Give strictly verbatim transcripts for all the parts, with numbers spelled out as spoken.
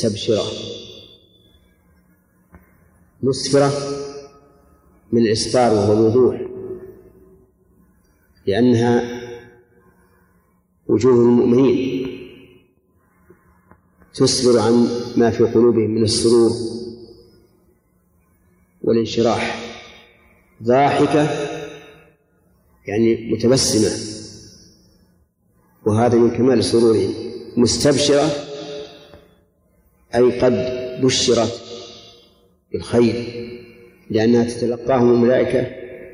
مستبشرة. مسفرة من الإسفار وهو الوضوح، لأنها وجوه المؤمنين تسفر عن ما في قلوبهم من السرور والانشراح. ضاحكة يعني متبسمة، وهذا من كمال سرورهم. مستبشرة أي قد بشرت بالخير، لأنها تتلقاهم الملائكة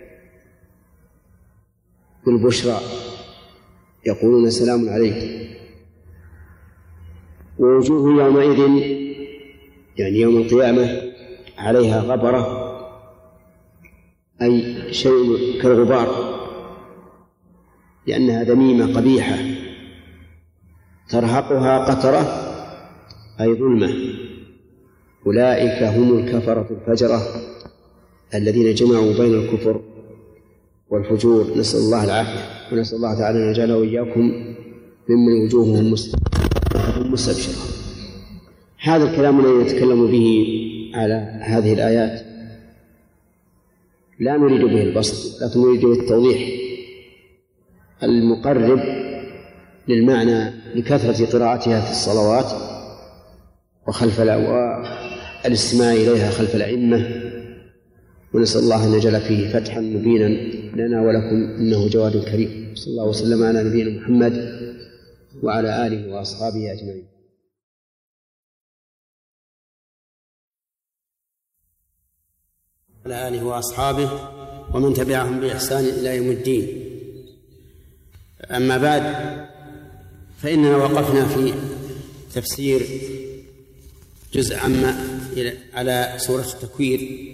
بالبشرى يقولون سلام عليكم. ووجوه يومئذ يعني يوم القيامة عليها غبرة، أي شيء كالغبار، لأنها ذميمة قبيحة ترهقها قترة أي ظلمة. أولئك هم الكفرة الفجرة الذين جمعوا بين الكفر والفجور، نسأل الله العافية، ونسأل الله تعالى أن يجعل وإياكم ممن وجوههم مستبشرة. هذا الكلام الذي نتكلم به على هذه الآيات لا نريد به البسط، لكن نريد به التوضيح المقرب للمعنى لكثرة قراءتها في الصلوات وخلف والاستماع إليها خلف الأئمة. ونسأل الله أن يجعل فيه فتحا مبينا لنا ولكم، إنه جواد كريم. صلى الله وسلم على نبينا محمد وعلى آله وأصحابه أجمعين. على آله وأصحابه ومن تبعهم بإحسان إلى يوم الدين. أما بعد، فإننا وقفنا في تفسير جزء عما على سورة التكوير،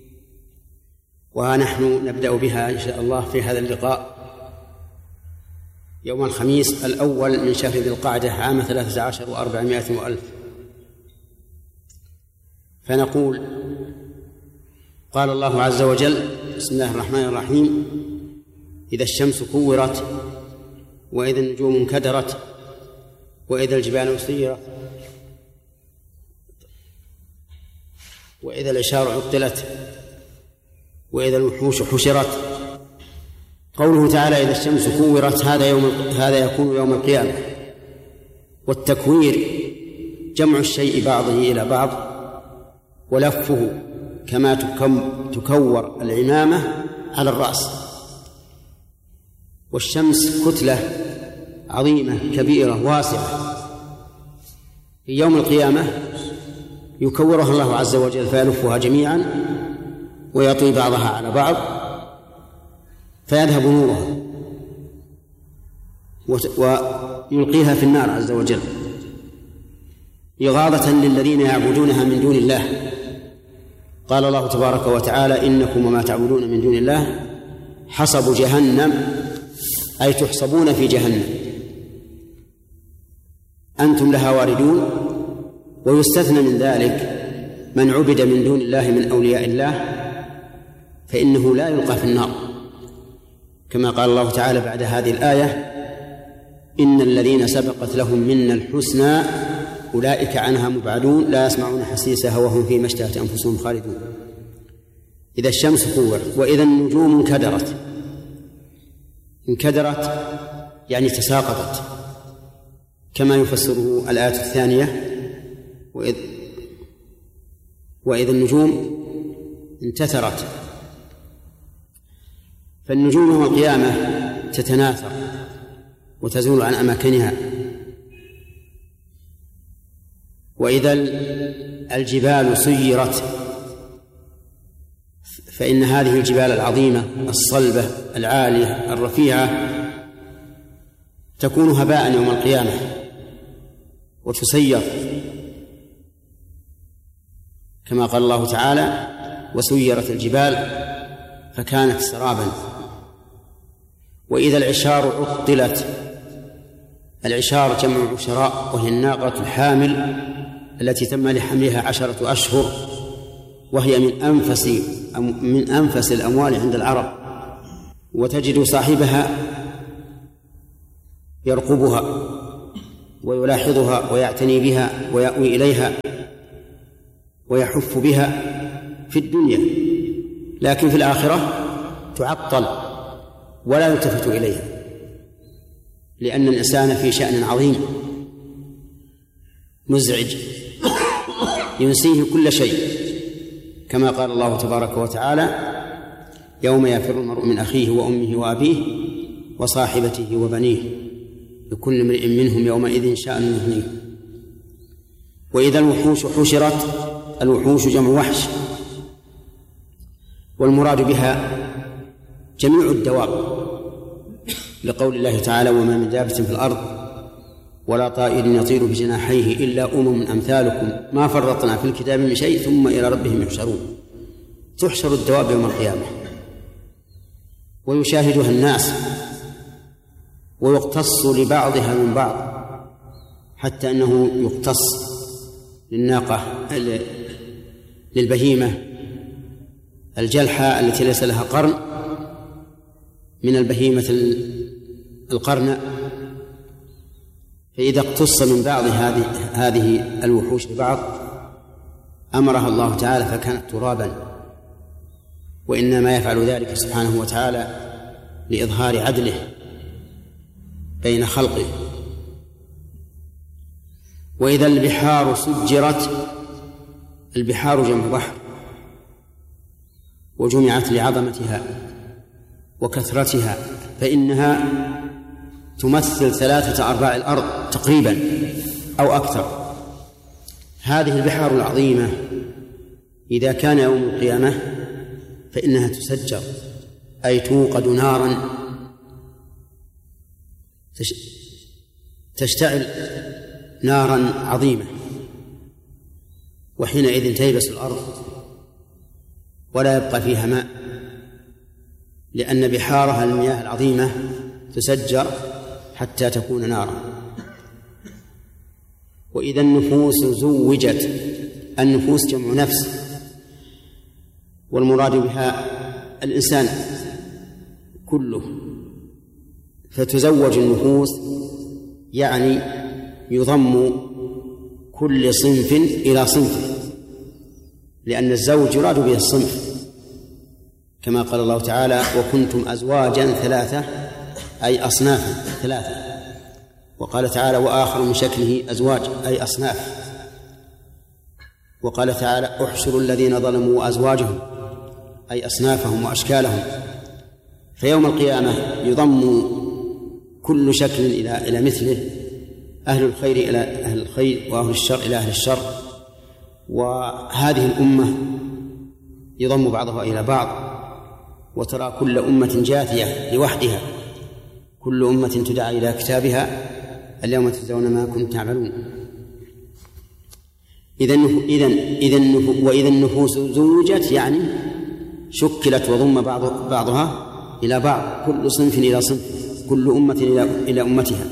ونحن نبدأ بها إن شاء الله في هذا اللقاء يوم الخميس الأول من شهر ذي القعدة عام ثلاثة عشر وأربعمائة وألف. فنقول: قال الله عز وجل: بسم الله الرحمن الرحيم: إذا الشمس كورت، وإذا النجوم انكدرت، وإذا الجبال سيرت، وإذا العشار عطلت، وإذا الوحوش حشرت. قوله تعالى: إذا الشمس كورت، هذا يوم هذا يكون يوم القيامة. والتكوير جمع الشيء بعضه إلى بعض ولفه، كما تكور العمامة على الرأس. والشمس كتلة عظيمة كبيرة واسعة، في يوم القيامة يكورها الله عز وجل فيلفها جميعا ويطوي بعضها على بعض فيذهب نورها ويلقيها في النار عز وجل، إغاظة للذين يعبدونها من دون الله. قال الله تبارك وتعالى: إنكم وما تعبدون من دون الله حصب جهنم، أي تحصبون في جهنم، أنتم لها واردون. ويستثنى من ذلك من عبد من دون الله من أولياء الله، فإنه لا يلقى في النار، كما قال الله تعالى بعد هذه الآية: إن الذين سبقت لهم منا الحسنى أولئك عنها مبعدون لا يسمعون حسيسها وهم فيما اشتهت أنفسهم خالدون. إذا الشمس كورت، وإذا النجوم انكدرت. انكدرت يعني تساقطت، كما يفسره الآية الثانية: وإذ وإذا النجوم انتثرت. فالنجوم يوم القيامة تتناثر وتزول عن أماكنها. وإذا الجبال سيرت، فإن هذه الجبال العظيمة الصلبة العالية الرفيعة تكون هباء يوم القيامة وتسير، كما قال الله تعالى: وسيرت الجبال فكانت سرابا. وإذا العشار عطلت. العشار جمع عشراء، وهي الناقة الحامل التي تم لحملها عشرة أشهر، وهي من أنفس من أنفس الأموال عند العرب، وتجد صاحبها يرقبها ويلاحظها ويعتني بها ويأوي إليها ويحف بها في الدنيا، لكن في الآخرة تعطل ولا يلتفت إليها، لأن الإنسان في شأن عظيم مزعج ينسيه كل شيء، كما قال الله تبارك وتعالى: يوم يفر المرء من أخيه وأمه وأبيه وصاحبته وبنيه لكل امرئ منهم يومئذ شأن يغنيه. وإذا الوحوش حشرت، الوحوش جمع وحش، والمراد بها جميع الدواب، لقول الله تعالى: وما من دابة في الأرض ولا طائر يطير بجناحيه إلا أمم أمثالكم ما فرطنا في الكتاب من شيء ثم إلى ربهم يحشرون. تحشر الدواب يوم القيامة ويشاهدها الناس ويقتص لبعضها من بعض، حتى أنه يقتص للناقة للبهيمة الجلحة التي ليس لها قرن من البهيمة القرن، فإذا اقتص من بعض هذه هذه الوحوش لبعض أمرها الله تعالى فكانت ترابا، وإنما يفعل ذلك سبحانه وتعالى لإظهار عدله بين خلقه. وإذا البحار سجرت، البحار جمع بحر وجمعت لعظمتها وكثرتها، فإنها تمثل ثلاثة أرباع الأرض تقريبا أو أكثر. هذه البحار العظيمة إذا كان يوم القيامة فإنها تسجر، أي توقد نارا تشتعل نارا عظيمة، وحينئذ تيبس الأرض ولا يبقى فيها ماء، لأن بحارها المياه العظيمة تسجر حتى تكون نارا. وإذا النفوس زوجت، النفوس جمع نفس، والمراد بها الإنسان كله، فتزوج النفوس يعني يضم كل صنف إلى صنف، لأن الزوج يراد به الصنف، كما قال الله تعالى: وكنتم أزواجا ثلاثة، أي أصنافا ثلاثة. وقال تعالى: وآخر من شكله أزواج، أي أصناف. وقال تعالى: احشروا الذين ظلموا وأزواجهم، أي أصنافهم وأشكالهم. فيوم القيامة يضم كل شكل إلى إلى مثله، أهل الخير إلى أهل الخير وأهل الشر إلى أهل الشر، وهذه الأمة يضم بعضها إلى بعض، وترى كل أمة جاثية لوحدها، كل أمة تدعى إلى كتابها اليوم تجزون ما كنتم تعملون. إذن إذن إذن وإذا النفوس زوجت يعني شكلت وضم بعض بعضها إلى بعض، كل صنف إلى صنف، كل أمة إلى إلى أمتها.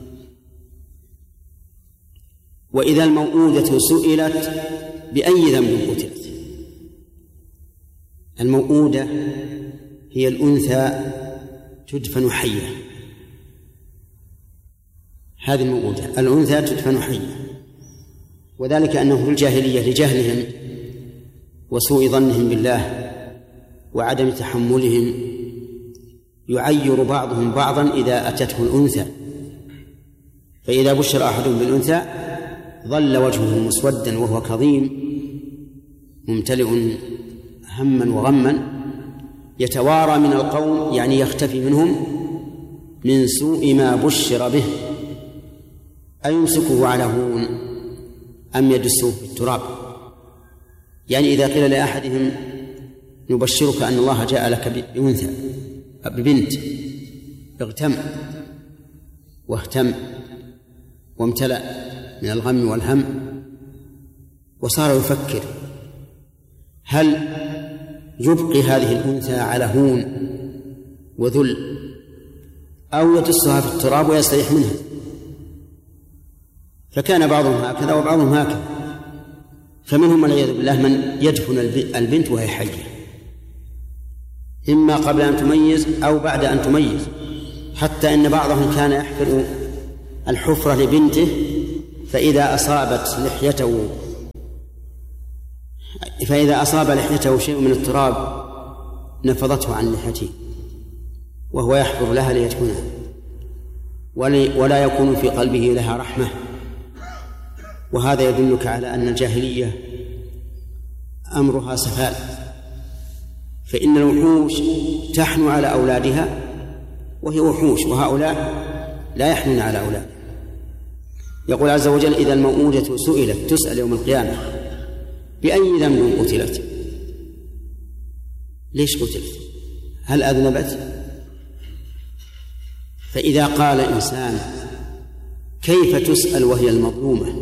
وإذا الموءودة سئلت بأي ذنب قتلت. الموءودة هي الأنثى تدفن حية، هذه الموءودة، الأنثى تدفن حية، وذلك أنه في الجاهلية لجهلهم وسوء ظنهم بالله وعدم تحملهم يعير بعضهم بعضا إذا أتته الأنثى، فإذا بشر أحدهم بالأنثى ظل وجهه مسودا وهو كظيم ممتلئ هما وغما، يتوارى من القوم يعني يختفي منهم من سوء ما بشر به، أيمسكه على هون أم يدسه في التراب. يعني إذا قيل لأحدهم نبشرك أن الله جاء لك بأنثى ببنت، اغتم واهتم وامتلأ من الغم والهم، وصار يفكر هل يبقي هذه الأنثى على هون وذل أو يدسها في التراب ويستريح منها. فكان بعضهم هكذا وبعضهم هكذا، فمنهم والعياذ بالله من يدفن البنت وهي حية، إما قبل أن تميز أو بعد أن تميز، حتى إن بعضهم كان يحفر الحفرة لبنته، فإذا أصابت لحيته فإذا أصاب لحيته شيء من التراب نفضته عن لحيته وهو يحفر لها ليدفنها، ولا يكون في قلبه لها رحمة. وهذا يدلك على أن الجاهلية أمرها سفال، فإن الوحوش تحن على أولادها وهي وحوش، وهؤلاء لا يحنون على أولاد. يقول عز وجل: إذا الموءودة سئلت تسأل يوم القيامة بأي ذنب قتلت. ليش قتلت؟ هل أذنبت؟ فإذا قال إنسان: كيف تسأل وهي المظلومة؟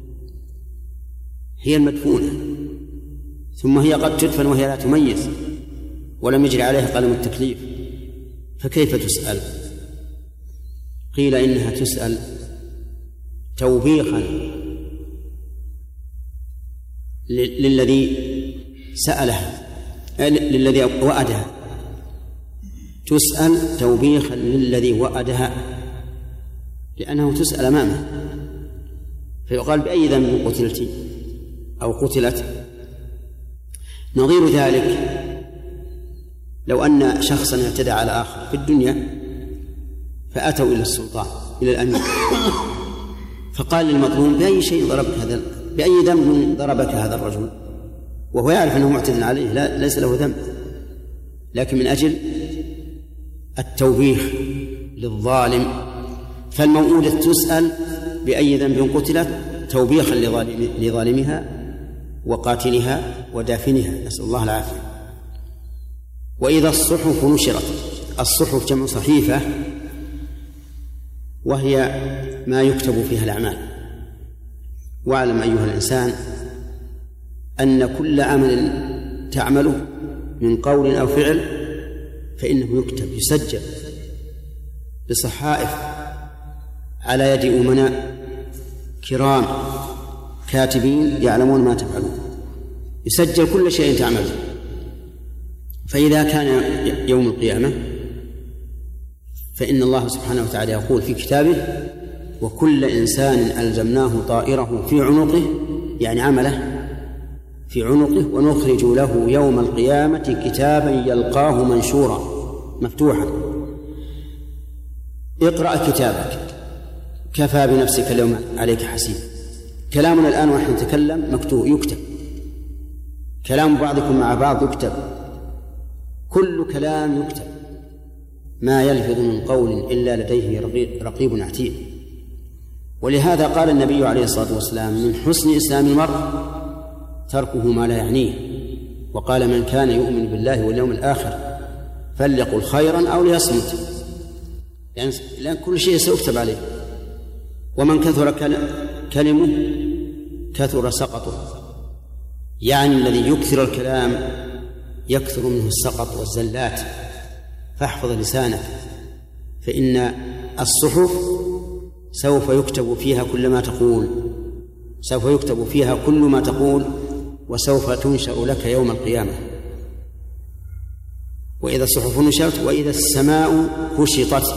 هي المدفونة، ثم هي قد تدفن وهي لا تميز ولم يجري عليها قلم التكليف، فكيف تسأل؟ قيل إنها تسأل توبيخا للذي سألها، للذي وأدها، تسأل توبيخا للذي وأدها، لأنه تسأل أمامه، فيقال: بأي ذنب قتلت أو قتلت. نظير ذلك لو أن شخصا اعتدى على آخر في الدنيا فأتوا إلى السلطان، إلى الأمير، فقال للمظلوم: بأي شيء ضربك هذا، بأي ذنب ضربك هذا الرجل، وهو يعرف أنه معتد عليه، لا ليس له ذنب، لكن من أجل التوبيخ للظالم. فالموءودة تسأل بأي ذنب قتلت توبيخا لظالمها وقاتلها ودافنها، نسأل الله العافية. وإذا الصحف نشرت، الصحف جمع صحيفة، وهي ما يكتب فيها الأعمال. واعلم أيها الإنسان أن كل عمل تعمله من قول أو فعل فإنه يكتب، يسجل بصحائف على يد أمناء كرام كاتبين يعلمون ما تفعلون، يسجل كل شيء تعمله. فإذا كان يوم القيامة فإن الله سبحانه وتعالى يقول في كتابه: وكل إنسان ألزمناه طائره في عنقه، يعني عمله في عنقه، ونخرج له يوم القيامة كتابا يلقاه منشورا مفتوحا. اقرأ كتابك كفى بنفسك اليوم عليك حسيب. كلامنا الآن ونحن نتكلم مكتوب، يكتب. كلام بعضكم مع بعض يكتب، كل كلام يكتب، ما يلفظ من قول إلا لديه رقيب عتيد. ولهذا قال النبي عليه الصلاة والسلام: من حسن إسلام المرء تركه ما لا يعنيه. وقال: من كان يؤمن بالله واليوم الآخر فليقل خيرا أو ليصمت، يعني لأن كل شيء سيكتب عليه. ومن كثر كلمه كثر سقطه، يعني الذي يكثر الكلام يكثر منه السقط والزلات. فاحفظ لسانك، فإن الصحف سوف يكتب فيها كل ما تقول، سوف يكتب فيها كل ما تقول، وسوف تنشأ لك يوم القيامة. وإذا الصحف نشرت، وإذا السماء كشطت.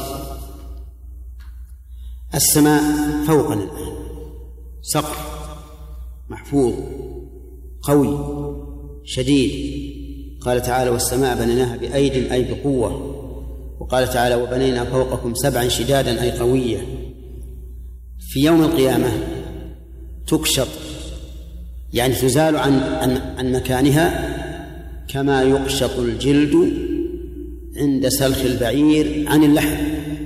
السماء فوقنا الآن سقف محفوظ قوي شديد. قال تعالى: والسماء بنيناها بأيد أي بقوة. وقال تعالى: وبنينا فوقكم سبعا شدادا أي قوية. في يوم القيامة تكشط، يعني تزال عن عن, عن مكانها كما يقشط الجلد عند سلخ البعير عن اللحم،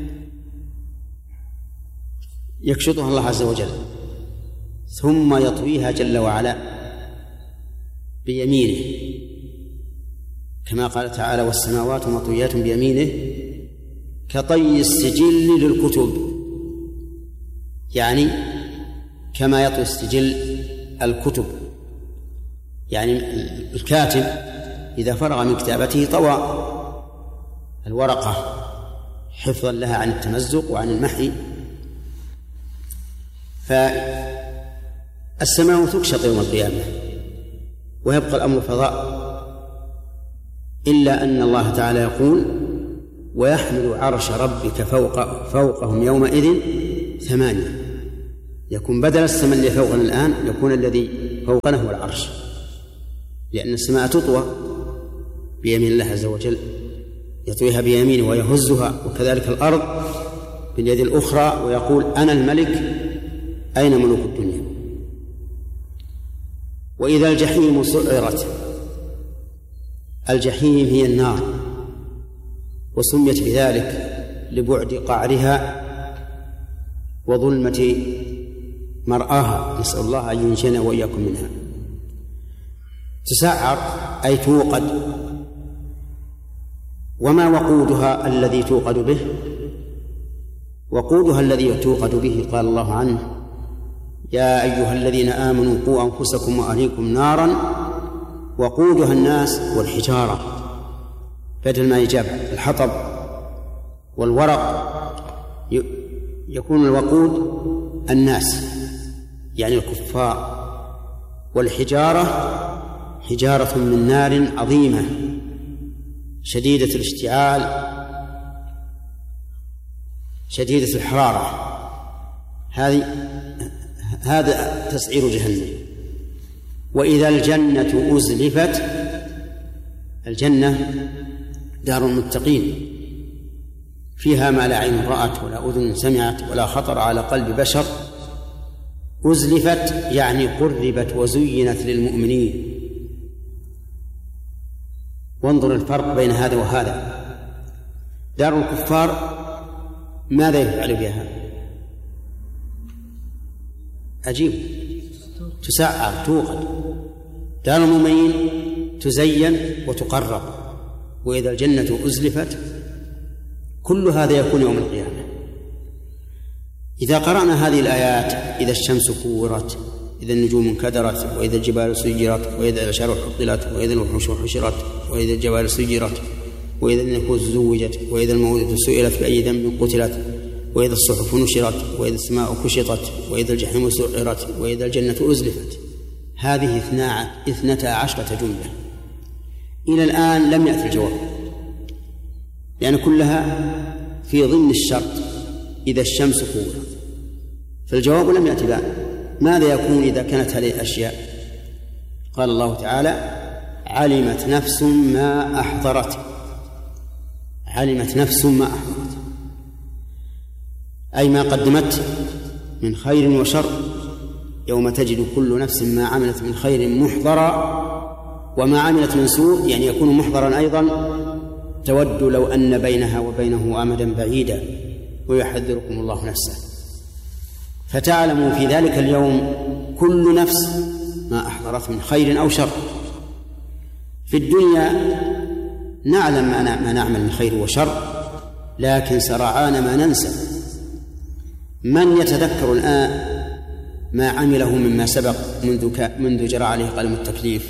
يكشطها الله عز وجل، ثم يطويها جل وعلا بيمينه، كما قال تعالى: والسماوات مطويات بيمينه كطي السجل للكتب، يعني كما يطوي السجل الكتب. يعني الكاتب إذا فرغ من كتابته طوى الورقة حفظا لها عن التمزق وعن المحي. فالسماء تكشط يوم القيامة ويبقى الأمر فضاء، إلا أن الله تعالى يقول: ويحمل عرش ربك فوق فوقهم يومئذ ثمانية. يكون بدل السماء اللي فوقنا الآن يكون الذي فوقنا هو العرش، لأن السماء تطوى بيمين الله عز وجل، يطويها بيمينه ويهزها، وكذلك الأرض باليد الأخرى ويقول أنا الملك أين ملوك الدنيا. وإذا الجحيم سعرت، الجحيم هي النار، وسميت بذلك لبعد قعرها وظلمة مرآها، نسأل الله أن ينجينا وإياكم منها. تسعر أي توقد. وما وقودها الذي توقد به؟ وقودها الذي توقد به قال الله عنه يا أيها الذين آمنوا قوا أنفسكم وأهليكم نارا وقودها الناس والحجارة، بدل ما يجاب الحطب والورق يكون الوقود الناس يعني الكفار، والحجارة حجارة من نار عظيمة شديدة الاشتعال شديدة الحرارة. هذه هذا تسعير جهنم. وإذا الجنة أزلفت، الجنة دار المتقين فيها ما لا عين رأت ولا أذن سمعت ولا خطر على قلب بشر. أزلفت يعني قربت وزينت للمؤمنين. وانظر الفرق بين هذا وهذا. دار الكفار ماذا يفعل بها؟ عجيب، تسعر توقد. دار المؤمنين تزين وتقرب. وإذا الجنة أزلفت، كل هذا يكون يوم القيامة. إذا قرأنا هذه الآيات إذا الشمس كورت، إذا النجوم انكدرت، وإذا الجبال سيرت، وإذا العشار حطلت، وإذا الوحوش حشرت، وإذا الجبال سيرت، وإذا النفوس زوجت، وإذا الموءودة سئلت بأي ذنب قتلت، وإذا الصحف نشرت، وإذا السماء كشطت، وإذا الجحيم سعرت، وإذا الجنة أزلفت. هذه اثنتا عشرة جملة. إلى الآن لم يأتي الجواب، لأن كلها في ضمن الشرط إذا الشمس كورت، فالجواب لم يأتي الآن. ماذا يكون إذا كانت هذه الأشياء؟ قال الله تعالى علمت نفس ما أحضرت. علمت نفس ما أحضرت أي ما قدمت من خير وشر، يوم تجد كل نفس ما عملت من خير محضرا وما عملت من سوء، يعني يكون محضرا أيضا، تود لو أن بينها وبينه أمدا بعيدا ويحذركم الله نفسه. فتعلم في ذلك اليوم كل نفس ما أحضرت من خير أو شر. في الدنيا نعلم ما نعمل من خير وشر، لكن سرعان ما ننسى. من يتذكر الآن ما عمله مما سبق منذ منذ جرى عليه قلم التكليف؟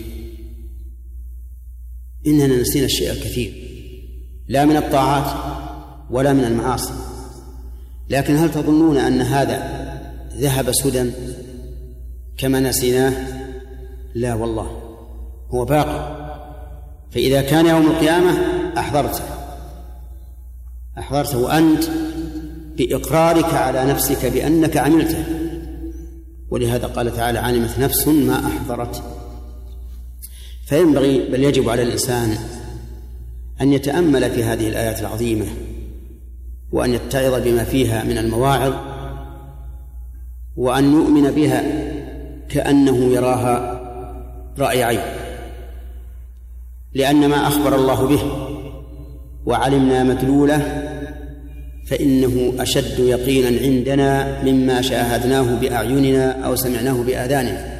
إننا نسينا الشيء الكثير، لا من الطاعات ولا من المعاصي. لكن هل تظنون أن هذا ذهب سدى كما نسيناه؟ لا والله، هو باقي. فإذا كان يوم القيامة أحضرته أحضرته وأنت بإقرارك على نفسك بأنك عملته. ولهذا قال تعالى علمت نفس ما أحضرت. فينبغي بل يجب على الإنسان أن يتأمل في هذه الآيات العظيمة، وأن يتعظ بما فيها من المواعظ، وأن يؤمن بها كأنه يراها رأي عين، لأن ما أخبر الله به وعلمنا مدلوله فإنه أشد يقينا عندنا مما شاهدناه بأعيننا أو سمعناه بآذاننا،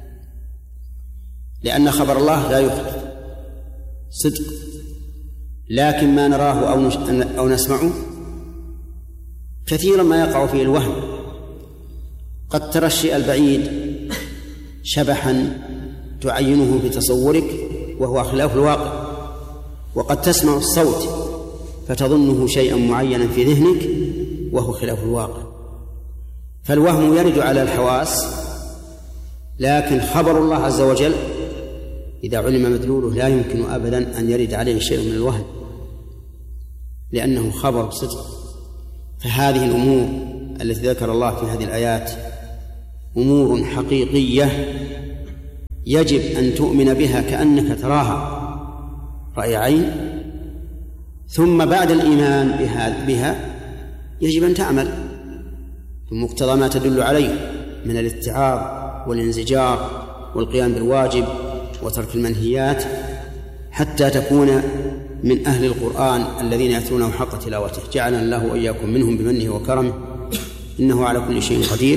لأن خبر الله لا يخلف صدق. لكن ما نراه أو نسمعه كثيرا ما يقع فيه الوهم. قد ترى الشيء البعيد شبحا تعينه بتصورك وهو خلاف الواقع، وقد تسمع الصوت فتظنه شيئا معينا في ذهنك وهو خلاف الواقع. فالوهم يرد على الحواس، لكن خبر الله عز وجل إذا علم مدلوله لا يمكن أبدا أن يرد عليه شيء من الوهم، لأنه خبر صدق. فهذه الأمور التي ذكر الله في هذه الآيات أمور حقيقية يجب أن تؤمن بها كأنك تراها رأي عين، ثم بعد الإيمان بها, بها يجب أن تعمل بمقتضى ما تدل عليه من الاتعاظ والانزجار والقيام بالواجب وترك المنهيات، حتى تكون من أهل القرآن الذين يتلونه حق تلاوته. جعلنا الله وإياكم منهم بمنه وكرمه، إنه على كل شيء قدير.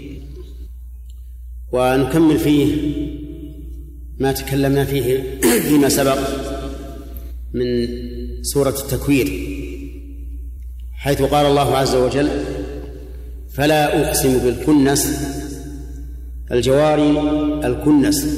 ونكمل فيه ما تكلمنا فيه فيما سبق من سورة التكوير، حيث قال الله عز وجل: فلا أقسم بالكنس، الجوار الكنس.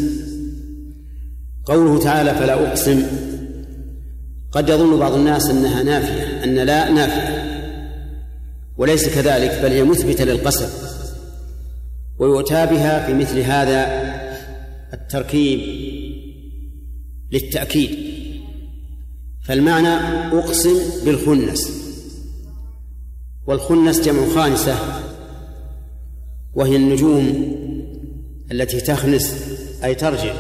قوله تعالى فلا أقسم، قد يظن بعض الناس أنها نافية، أن لا نافية، وليس كذلك، بل هي مثبتة للقسم، ويؤتى بها في مثل هذا التركيب للتأكيد. فالمعنى أقسم بالخنس، والخنس جمع خانسة، وهي النجوم التي تخنس أي ترجع،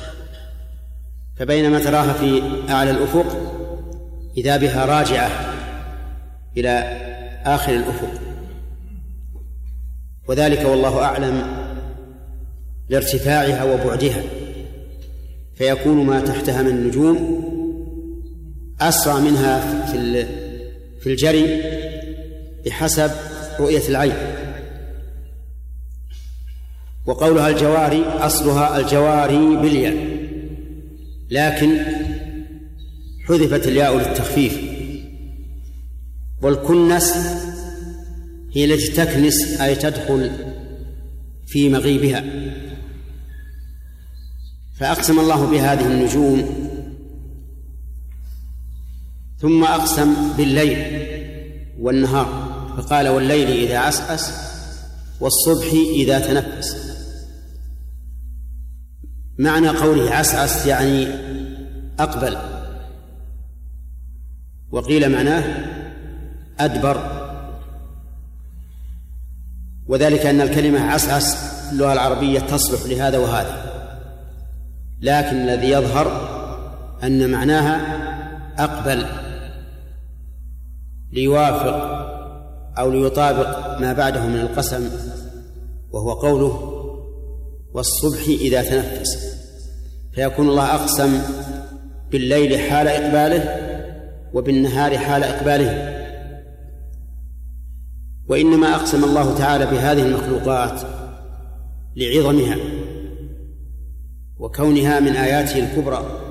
فبينما تراها في أعلى الأفق إذا بها راجعة إلى آخر الأفق، وذلك والله أعلم لارتفاعها وبعدها، فيكون ما تحتها من النجوم أسرع منها في الجري بحسب رؤية العين. وقولها الجواري أصلها الجواري بالياء، لكن حذفت الياء للتخفيف. والكنس هي التي تكنس أي تدخل في مغيبها. فأقسم الله بهذه النجوم، ثم أقسم بالليل والنهار، فقال والليل إذا عسعس والصبح إذا تنفس. معنى قوله عسعس يعني أقبل، وقيل معناه أدبر، وذلك أن الكلمة عسعس في اللغة العربية تصلح لهذا وهذا، لكن الذي يظهر أن معناها أقبل ليوافق أو ليطابق ما بعده من القسم، وهو قوله والصبح إذا تنفس، فيكون الله أقسم بالليل حال إقباله وبالنهار حال إقباله. وإنما أقسم الله تعالى بهذه المخلوقات لعظمها وكونها من آياته الكبرى،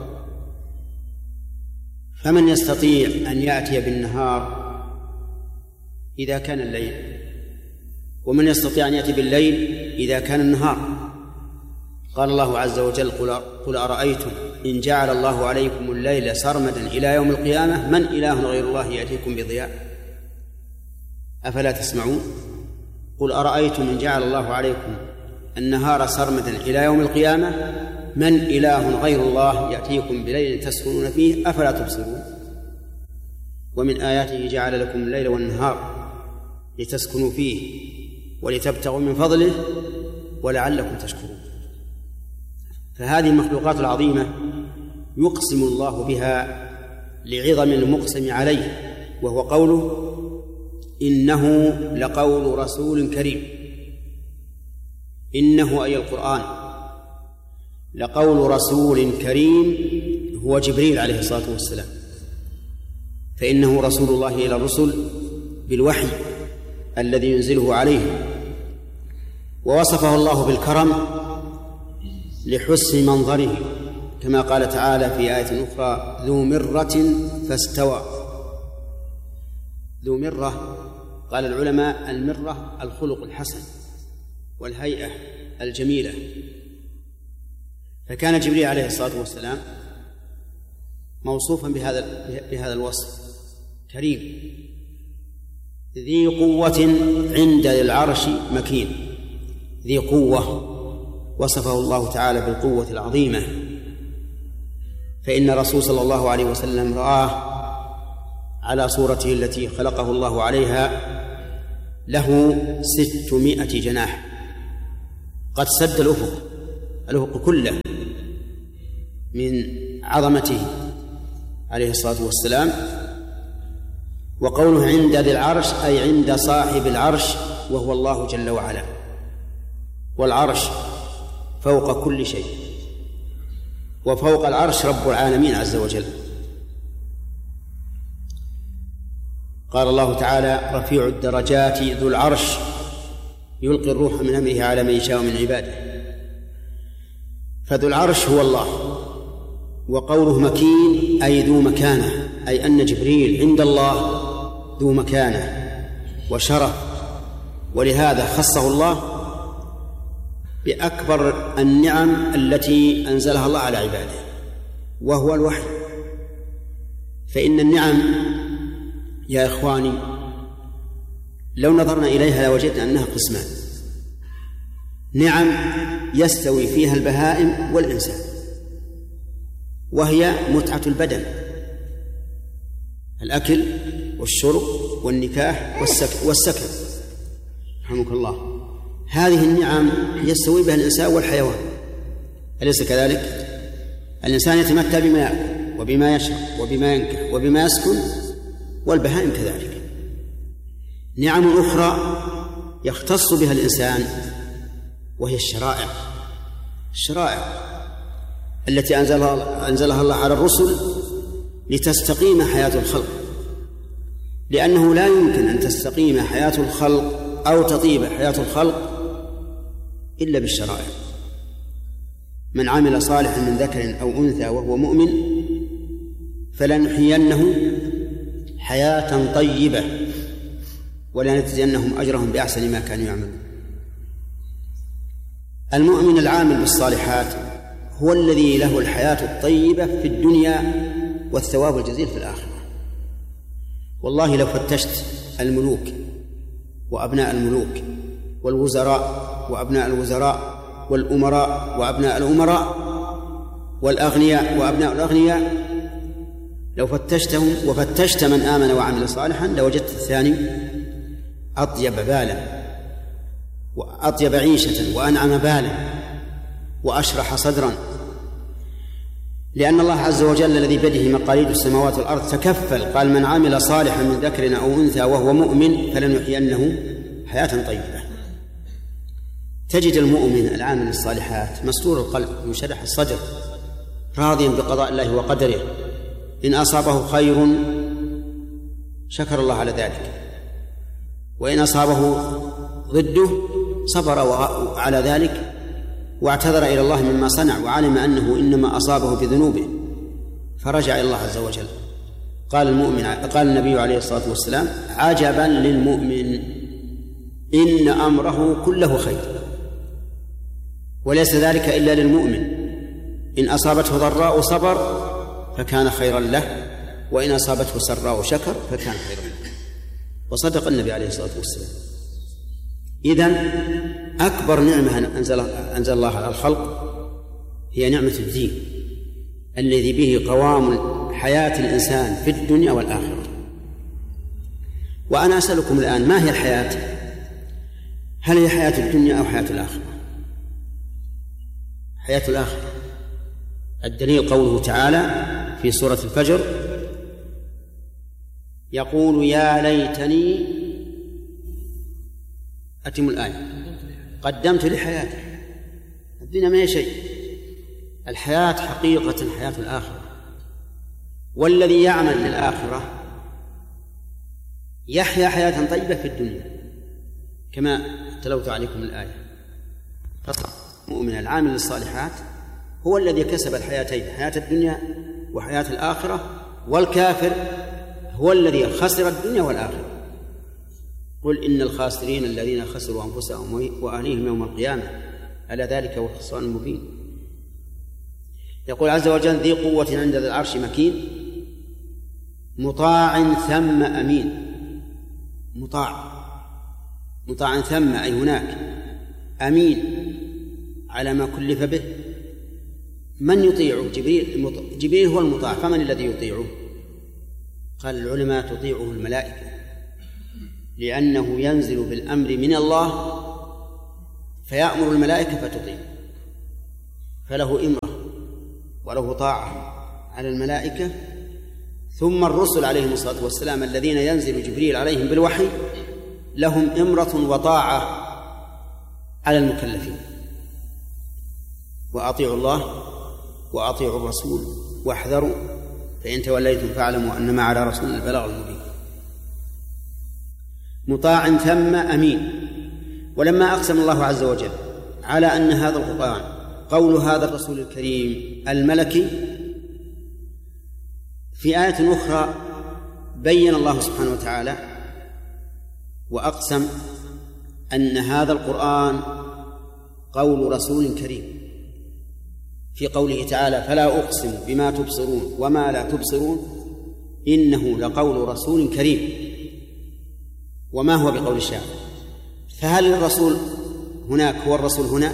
فمن يستطيع أن يأتي بالنهار إذا كان الليل، ومن يستطيع أن يأتي بالليل إذا كان النهار. قال الله عز وجل قل أرأيتم إن جعل الله عليكم الليل سرمدا إلى يوم القيامة من إله غير الله يأتيكم بضياء أفلا تسمعون. قل أرأيتم إن جعل الله عليكم النهار سرمدا إلى يوم القيامة من إله غير الله يأتيكم بليل تسكنون فيه أفلا تبصرون. ومن آياته جعل لكم الليل والنهار لتسكنوا فيه ولتبتغوا من فضله ولعلكم تشكرون. فهذه المخلوقات العظيمة يقسم الله بها لعظم المقسم عليه، وهو قوله إنه لقول رسول كريم. إنه أي القرآن لقول رسول كريم هو جبريل عليه الصلاة والسلام، فإنه رسول الله إلى الرسل بالوحي الذي ينزله عليه. ووصفه الله بالكرم لحسن منظره، كما قال تعالى في آية أخرى ذو مرة فاستوى. ذو مرة قال العلماء المرة الخلق الحسن والهيئة الجميلة، فكان جبريل عليه الصلاة والسلام موصوفا بهذا بهذا الوصف كريم ذي قوة عند العرش مكين. ذي قوة وصفه الله تعالى بالقوة العظيمة، فإن الرسول صلى الله عليه وسلم رآه على صورته التي خلقه الله عليها له ستمائة جناح قد سد الأفق الأفق كله من عظمته عليه الصلاة والسلام. وقوله عند ذي العرش أي عند صاحب العرش وهو الله جل وعلا، والعرش فوق كل شيء، وفوق العرش رب العالمين عز وجل. قال الله تعالى رفيع الدرجات ذو العرش يلقي الروح من أمره على من يشاء من عباده. فذو العرش هو الله. وقوله مكين أي ذو مكانة، أي أن جبريل عند الله ذو مكانة وشرف، ولهذا خصه الله بأكبر النعم التي أنزلها الله على عباده وهو الوحي. فإن النعم يا إخواني لو نظرنا إليها لوجدنا أنها قسمان: نعم يستوي فيها البهائم والإنسان، وهي متعة البدن، الأكل والشرب والنكاح والسكن، رحمك الله. هذه النعم يستوي بها الإنسان والحيوان، أليس كذلك؟ الإنسان يتمتع بما يأكل وبما يشرب وبما ينكح وبما يسكن، والبهائم كذلك. نعم أخرى يختص بها الإنسان وهي الشرائع، الشرائع التي أنزلها, أنزلها الله على الرسل لتستقيم حياة الخلق، لأنه لا يمكن أن تستقيم حياة الخلق أو تطيب حياة الخلق إلا بالشرائع. من عمل صالحا من ذكر أو أنثى وهو مؤمن فلنحيينه حياة طيبة ولنجزينهم أجرهم بأحسن ما كانوا يعملون. المؤمن العامل بالصالحات هو الذي له الحياة الطيبة في الدنيا والثواب الجزيل في الآخرة. والله لو فتشت الملوك وأبناء الملوك والوزراء وأبناء الوزراء والأمراء وأبناء الأمراء والأغنياء وأبناء الأغنياء، لو فتشتهم وفتشت من آمن وعمل صالحا لوجدت الثاني أطيب بالا وأطيب عيشة وأنعم بالا وأشرح صدرا، لأن الله عز وجل الذي بيده مقاليد السماوات والأرض تكفل، قال من عمل صالحا من ذكر أو أنثى وهو مؤمن فلنحيينه حياة طيبة. تجد المؤمن العامل الصالحات مسرور القلب منشرح الصدر راضيا بقضاء الله وقدره، إن أصابه خير شكر الله على ذلك، وإن أصابه ضده صبر على ذلك واعتذر إلى الله مما صنع، وعلم أنه إنما أصابه بذنوبه فرجع إلى الله عز وجل. قال المؤمن قال النبي عليه الصلاة والسلام عجبا للمؤمن إن أمره كله خير، وليس ذلك إلا للمؤمن، إن أصابته ضراء صبر فكان خيرا له، وإن أصابته سراء شكر فكان خيرا له. وصدق النبي عليه الصلاة والسلام. إذن أكبر نعمة أنزل, أنزل الله على الخلق هي نعمة الدين الذي به قوام حياة الإنسان في الدنيا والآخرة. وأنا أسألكم الآن ما هي الحياة؟ هل هي حياة الدنيا أو حياة الآخرة؟ حياة الآخرة. الدليل قوله تعالى في سورة الفجر يقول يا ليتني أتم الآية قدمت لحياتي. الدنيا ما هي شيء، الحياة حقيقة حياة الآخرة، والذي يعمل للآخرة يحيا حياة طيبة في الدنيا كما تلوت عليكم الآية. المؤمن العامل للصالحات هو الذي كسب الحياتين، حياة الدنيا وحياة الآخرة، والكافر هو الذي خسر الدنيا والآخرة. قل إن الخاسرين الذين خسروا أنفسهم وأهليهم يوم القيامة ألا ذلك هو الخسران المبين. يقول عز وجل ذي قوة عند ذي العرش مكين مطاع ثم أمين. مطاع مطاع ثم أي هناك، أمين على ما كلف به. من يطيعه؟ جبريل. جبريل هو المطاع، فمن الذي يطيعه؟ قال العلماء تطيعه الملائكة، لأنه ينزل بالأمر من الله فيأمر الملائكة فتطيع. فله إمرة وله طاعة على الملائكة، ثم الرسل عليهم الصلاة والسلام الذين ينزل جبريل عليهم بالوحي لهم إمرة وطاعة على المكلفين. وأطيعوا الله وأطيعوا الرسول واحذروا فإن توليتم فاعلموا أنما على رسولنا البلاغ المبين. مطاع ثم أمين. ولما أقسم الله عز وجل على أن هذا القرآن قول هذا الرسول الكريم الملكي، في آية أخرى بين الله سبحانه وتعالى وأقسم أن هذا القرآن قول رسول كريم في قوله تعالى: فلا أقسم بما تبصرون وما لا تبصرون إنه لقول رسول كريم. وما هو بقول الشاعر؟ فهل الرسول هناك هو الرسول هنا؟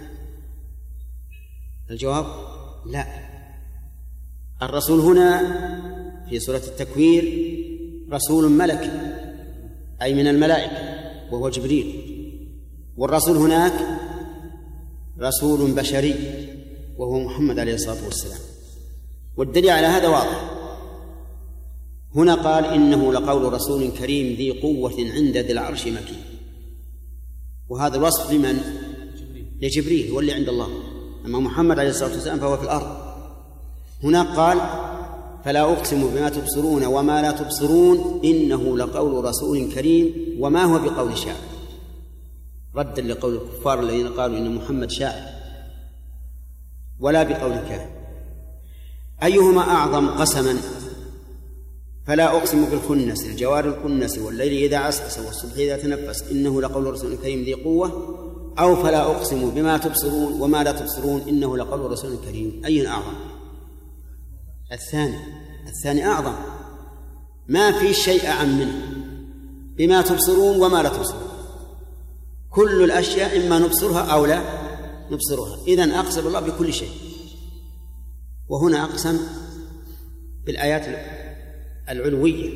الجواب لا. الرسول هنا في سورة التكوير رسول ملكي أي من الملائكة وهو جبريل، والرسول هناك رسول بشري وهو محمد عليه الصلاة والسلام. والدليل على هذا واضح. هنا قال: إنه لقول رسول كريم ذي قوة عند ذي العرش مكين. وهذا الوصف لمن؟ لجبريل واللي عند الله، أما محمد عليه الصلاة والسلام فهو في الأرض. هنا قال: فلا أقسم بما تبصرون وما لا تبصرون إنه لقول رسول كريم وما هو بقول شاعر، ردا لقول الكفار الذين قالوا إن محمد شاعر، ولا بقول كاهن. أيهما أعظم قسما؟ فلا أقسم بالخنس الجوار الكنس والليل إذا عسعس والصبح إذا تنفس إنه لقول رسول كريم ذي قوة، أو فلا أقسم بما تبصرون وما لا تبصرون إنه لقول رسول كريم. أي أعظم؟ الثاني. الثاني أعظم، ما في شيء أعم منه. بما تبصرون وما لا تبصرون، كل الأشياء إما نبصرها أو لا نبصرها، إذن أقسم الله بكل شيء. وهنا أقسم بالآيات العلوية: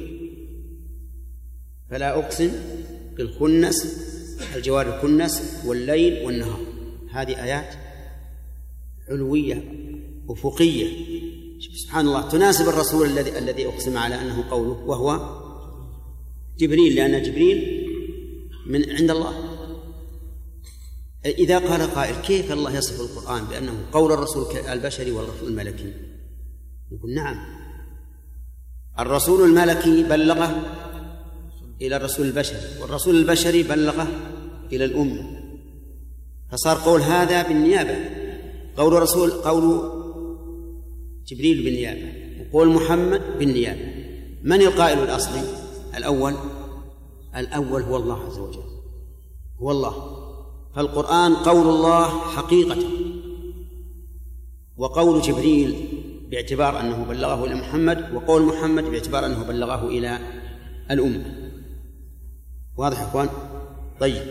فلا أقسم بالخنس الجوار الكنس والليل والنهار. هذه آيات علوية أفقية سبحان الله تناسب الرسول الذي الذي أقسم على أنه قوله، وهو جبريل، لأن جبريل من عند الله. إذا قال قائل: كيف الله يصف القرآن بأنه قول الرسول البشري والرسول الملكي؟ نقول: نعم، الرسول الملكي بلغه إلى الرسول البشري، والرسول البشري بلغه إلى الأمة، فصار قول هذا بالنيابة، قول رسول قول جبريل بالنيابة، وقول محمد بالنيابة. من القائل الأصلي الأول؟ الأول هو الله عز وجل، هو الله. فالقرآن قول الله حقيقة، وقول جبريل باعتبار أنه بلغه إلى محمد، وقول محمد باعتبار أنه بلغه إلى الأمة. واضح يا أخوان؟ طيب،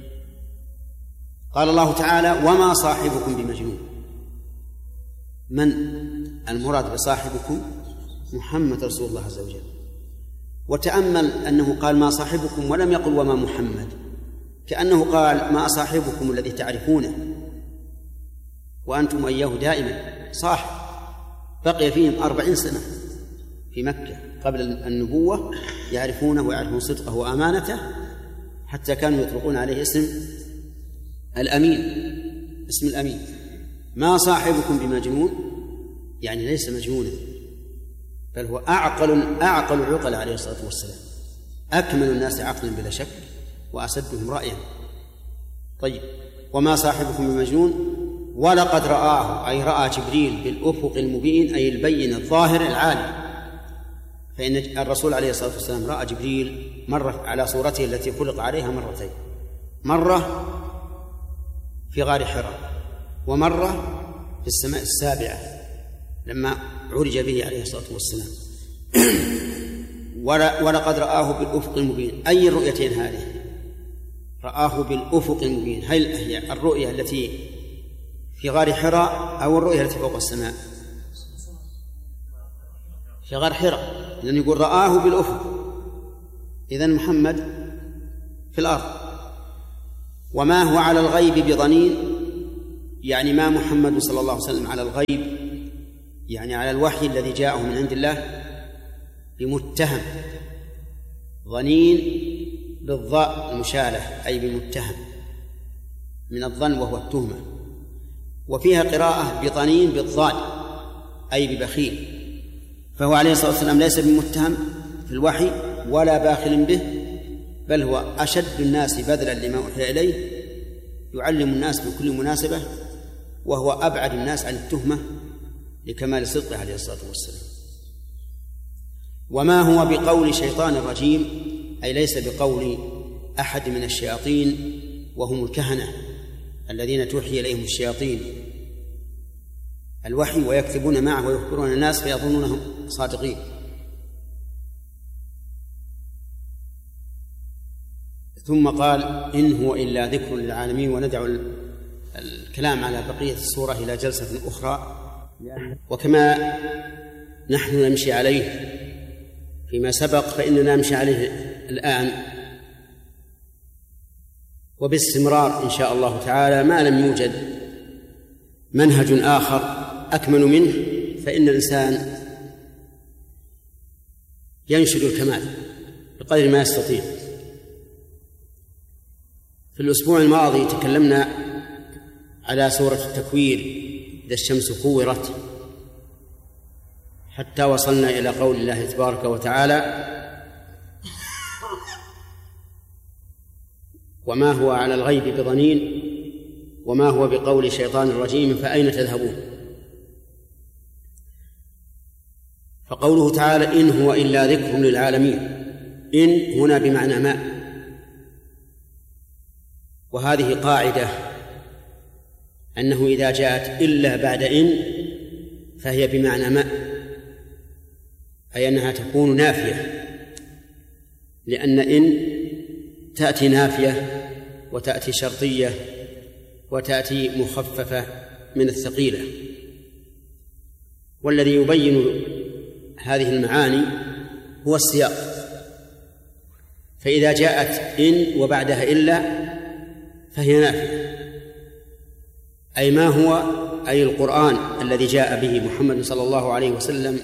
قال الله تعالى: وما صاحبكم بمجنون. من المراد بصاحبكم؟ محمد رسول الله عز وجل. وتأمل أنه قال ما صاحبكم ولم يقل وما محمد، كأنه قال ما صاحبكم الذي تعرفونه وأنتم إياه دائما صاحب. بقي فيهم أربعين سنة في مكة قبل النبوة يعرفونه ويعرفون صدقه وأمانته، حتى كانوا يطلقون عليه اسم الأمين، اسم الأمين. ما صاحبكم بمجنون، يعني ليس مجنونا، بل هو أعقل أعقل العقل عليه الصلاة والسلام، أكمل الناس عقلا بلا شك، وأسدهم رأيا. طيب، وما صاحبكم بمجنون ولقد رآه، أي رأى جبريل بالأفق المبين، أي البين الظاهر العالي. فإن الرسول عليه الصلاة والسلام رأى جبريل مرة على صورته التي خلق عليها مرتين، مرة في غار حراء، ومرة في السماء السابعة لما عرج به عليه الصلاة والسلام. ولقد رآه بالأفق المبين. أي الرؤيتين هذه؟ رآه بالأفق المبين، هل هي الرؤية التي في غار حراء أو الرؤية التي فوق السماء؟ في غار حراء، لأن يقول رآه بالأفق، إذن محمد في الأرض. وما هو على الغيب بضنين يعني ما محمد صلى الله عليه وسلم على الغيب، يعني على الوحي الذي جاءه من عند الله، بمتهم، ظنين بالضاء المشالة أي بمتهم من الظن وهو التهمة. وفيها قراءة بظنين بالضاد أي ببخيل، فهو عليه الصلاة والسلام ليس بمتهم في الوحي ولا باخل به، بل هو أشد الناس بذلا لما أوحي إليه، يعلم الناس بكل مناسبة، وهو أبعد الناس عن التهمة لكمال صدقه عليه الصلاة والسلام. وما هو بقول شيطان رجيم أي ليس بقول أحد من الشياطين وهم الكهنة الذين توحي إليهم الشياطين الوحي ويكتبون معه ويخبرون الناس فيظنونهم صادقين. ثم قال إن هو إلا ذكر للعالمين، وندع الكلام على بقية السورة إلى جلسة أخرى. وكما نحن نمشي عليه فيما سبق فإننا نمشي عليه الآن وباستمرار إن شاء الله تعالى، ما لم يوجد منهج آخر أكمل منه، فإن الإنسان ينشد الكمال بقدر ما يستطيع. في الأسبوع الماضي تكلمنا على سورة التكوير إذا الشمس كورت، حتى وصلنا إلى قول الله تبارك وتعالى وما هو على الغيب بضنين وما هو بقول شيطان رجيم فأين تذهبون. فقوله تعالى إن هو إلا ذكر للعالمين، إن هنا بمعنى ما، وهذه قاعدة أنه إذا جاءت إلا بعد إن فهي بمعنى ما، أي أنها تكون نافية، لأن إن تأتي نافية وتأتي شرطية وتأتي مخففة من الثقيلة. والذي يبين هذه المعاني هو السياق. فإذا جاءت إن وبعدها إلا فهي نافية، أي ما هو أي القرآن الذي جاء به محمد صلى الله عليه وسلم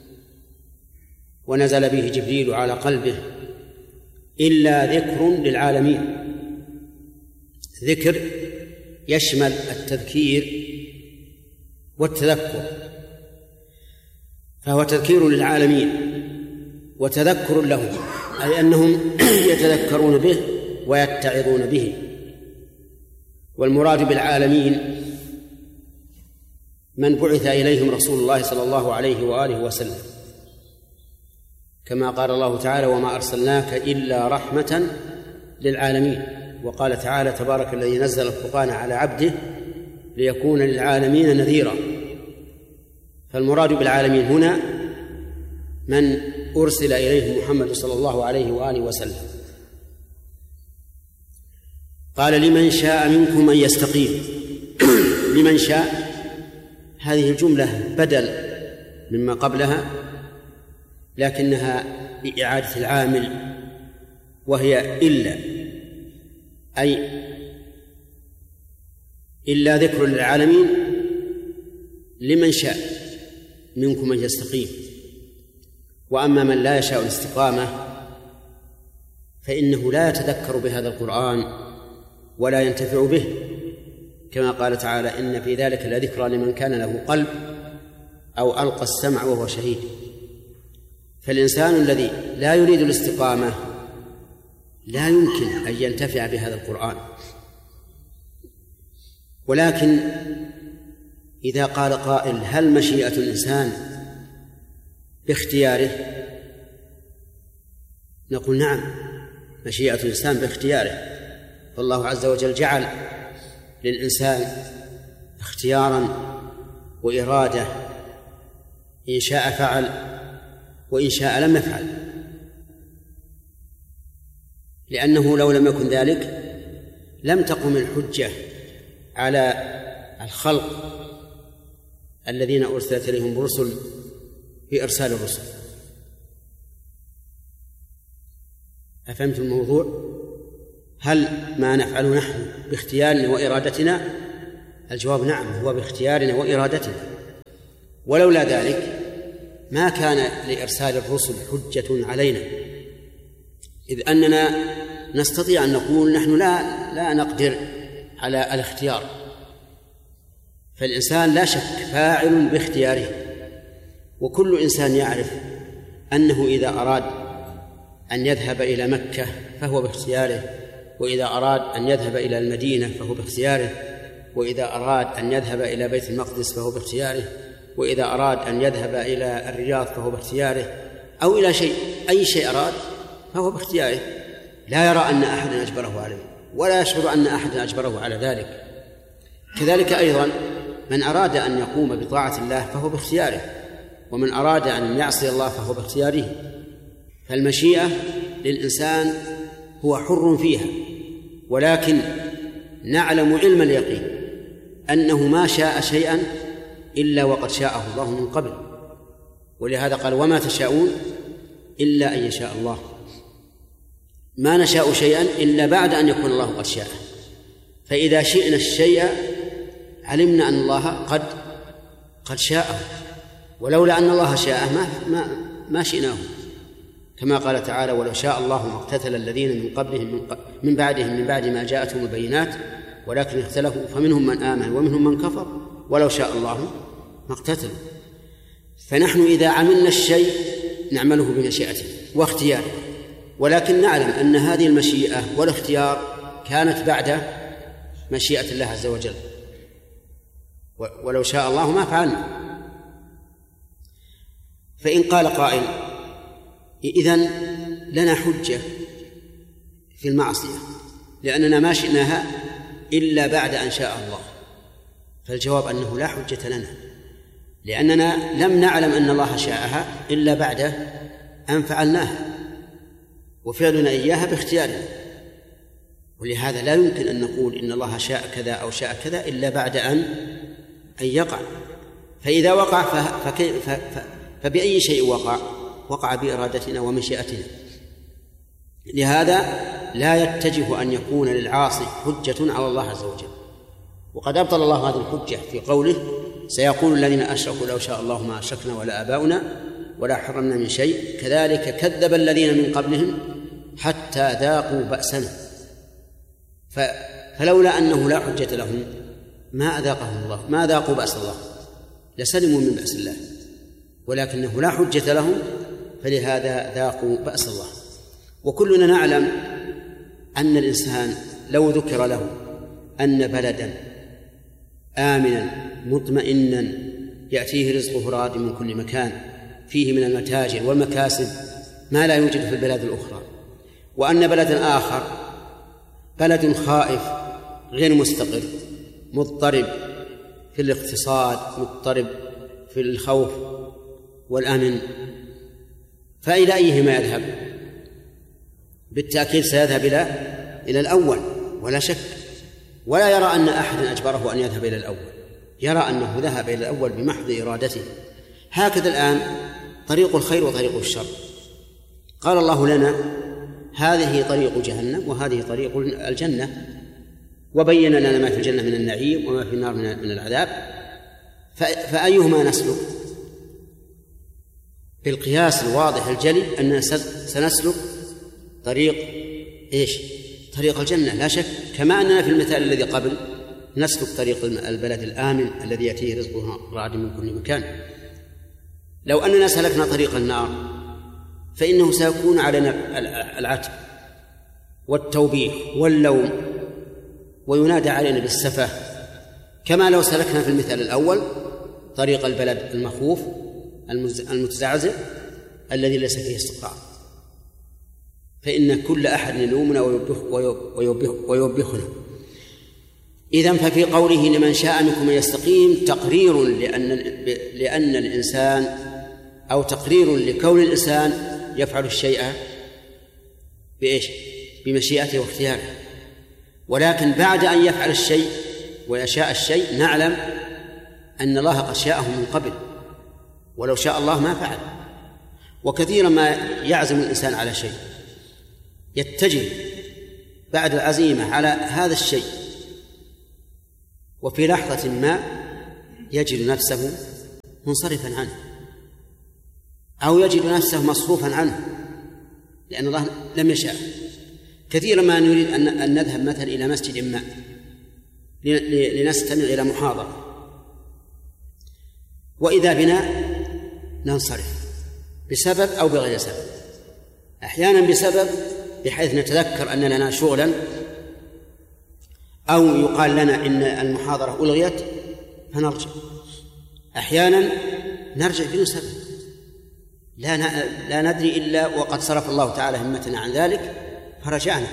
ونزل به جبريل على قلبه إلا ذكر للعالمين. ذكر يشمل التذكير والتذكر، فهو تذكير للعالمين وتذكر لهم، أي أنهم يتذكرون به ويتعظون به. والمراد بالعالمين من بعث إليهم رسول الله صلى الله عليه وآله وسلم، كما قال الله تعالى وما أرسلناك إلا رحمة للعالمين. وقال تعالى تبارك الذي نزل الفرقان على عبده ليكون للعالمين نذيرا. فالمراد بالعالمين هنا من أرسل إليه محمد صلى الله عليه وآله وسلم. قال لمن شاء منكم أن يستقيم. لمن شاء هذه الجملة بدل مما قبلها، لكنها بإعادة العامل، وهي إلا، أي إلا ذكر للعالمين لمن شاء منكم أن يستقيم. وأما من لا يشاء الاستقامة فإنه لا يتذكر بهذا القرآن ولا ينتفع به، كما قال تعالى إن في ذلك لذكرى لمن كان له قلب أو ألقى السمع وهو شهيد. فالإنسان الذي لا يريد الاستقامة لا يمكن أن ينتفع بهذا القرآن. ولكن إذا قال قائل هل مشيئة الإنسان باختياره؟ نقول نعم، مشيئة الإنسان باختياره، فالله عز وجل جعل للإنسان اختيارا وإرادة، إن شاء فعل وإن شاء لم يفعل، لأنه لو لم يكن ذلك لم تقم الحجة على الخلق الذين أرسلت إليهم الرسل في إرسال الرسل. أفهمت الموضوع؟ هل ما نفعله نحن باختيارنا وإرادتنا الجواب نعم، هو باختيارنا وإرادتنا، ولولا ذلك ما كان لإرسال الرسل حجة علينا، إذ أننا نستطيع أن نقول نحن لا لا نقدر على الاختيار، فالإنسان لا شك فاعل باختياره، وكل إنسان يعرف أنه إذا أراد أن يذهب إلى مكة فهو باختياره، وإذا أراد أن يذهب إلى المدينة فهو باختياره، وإذا أراد أن يذهب إلى بيت المقدس فهو باختياره، وإذا أراد أن يذهب إلى الرياض فهو باختياره، أو إلى شيء أي شيء أراد فهو باختياره، لا يرى أن أحدا أجبره عليه ولا يشعر أن أحدا أجبره على ذلك. كذلك أيضا من أراد أن يقوم بطاعة الله فهو باختياره، ومن أراد أن يعصي الله فهو باختياره. فالمشيئة للإنسان هو حر فيها، ولكن نعلم علم اليقين أنه ما شاء شيئا إلا وقد شاءه الله من قبل، ولهذا قال وما تشاءون إلا أن يشاء الله. ما نشاء شيئا إلا بعد أن يكون الله قد شاءه، فإذا شئنا الشيء علمنا أن الله قد قد شاءه، ولولا أن الله شاءه ما ما, ما شئناه، كما قال تعالى ولو شاء الله ما اقتتل الذين من قبلهم من, من بعدهم من بعد ما جاءتهم البينات ولكن اختلفوا فمنهم من آمن ومنهم من كفر ولو شاء الله ما اقتتلوا. فنحن إذا عملنا الشيء نعمله بمشيئته واختياره، ولكن نعلم أن هذه المشيئة والاختيار كانت بعد مشيئة الله عز وجل، ولو شاء الله ما فعلنا. فإن قال قائل إذن لنا حجة في المعصية لأننا ما شئناها إلا بعد أن شاء الله، فالجواب أنه لا حجة لنا، لأننا لم نعلم أن الله شاءها إلا بعد أن فعلناها، وفعلنا إياها باختيارنا، ولهذا لا يمكن أن نقول إن الله شاء كذا أو شاء كذا إلا بعد أن أن يقع. فإذا وقع فكيف فبأي شيء وقع؟ وقع بإرادتنا ومشيئتنا. لهذا لا يتجه أن يكون للعاصي حجة على الله عز وجل، وقد أبطل الله هذه الحجة في قوله سيقول الذين أشركوا لو شاء الله ما أشركنا ولا آباؤنا ولا حرمنا من شيء كذلك كذب الذين من قبلهم حتى ذاقوا بأسنا. فلولا أنه لا حجة لهم ما أذاقهم الله، ما ذاقوا بأس الله، لسلموا من بأس الله، ولكنه لا حجة لهم فلهذا ذاقوا بأس الله. وكلنا نعلم أن الإنسان لو ذكر له أن بلدا آمنا مطمئنا يأتيه رزقه راد من كل مكان فيه من المتاجر والمكاسب ما لا يوجد في البلاد الأخرى، وأن بلدا آخر بلد خائف غير مستقر مضطرب في الاقتصاد مضطرب في الخوف والأمن، فإلى أيهما يذهب؟ بالتأكيد سيذهب إلى إلى الأول ولا شك، ولا يرى أن أحدا أجبره أن يذهب إلى الأول، يرى أنه ذهب إلى الأول بمحض إرادته. هكذا الآن طريق الخير وطريق الشر، قال الله لنا هذه طريق جهنم وهذه طريق الجنة، وبين لنا ما في الجنة من النعيم وما في النار من العذاب، فأيهما نسلك؟ بالقياس الواضح الجلي أننا سنسلك طريق إيش؟ طريق الجنة لا شك، كما أننا في المثال الذي قبل نسلك طريق البلد الآمن الذي يأتيه رزقه رعد من كل مكان. لو أننا سلكنا طريق النار فإنه سيكون علينا العتب والتوبيخ واللوم وينادى علينا بالسفة، كما لو سلكنا في المثال الأول طريق البلد المخوف المتزعزع الذي ليس فيه استقرار، فإن كل أحد يلومنا ويوبخنا. إذن ففي قوله لمن شاء منكم أن يستقيم تقرير لأن لأن الإنسان أو تقرير لكون الإنسان يفعل الشيء بإيش؟ بمشيئته واختياره، ولكن بعد أن يفعل الشيء ويشاء الشيء نعلم أن الله قد شاءه من قبل، ولو شاء الله ما فعل. وكثيرا ما يعزم الإنسان على شيء يتجه بعد العزيمة على هذا الشيء وفي لحظة ما يجد نفسه منصرفا عنه أو يجد نفسه مصروفا عنه لأن الله لم يشاء. كثيرا ما نريد أن نذهب مثلا إلى مسجد ما لنستمع إلى محاضرة، وإذا بنا ننصرف بسبب أو بغير سبب. أحيانا بسبب بحيث نتذكر أن لنا شغلا، أو يقال لنا إن المحاضرة ألغيت فنرجع. أحيانا نرجع بدون سبب لا لا ندري إلا وقد صرف الله تعالى همتنا عن ذلك فرجعنا.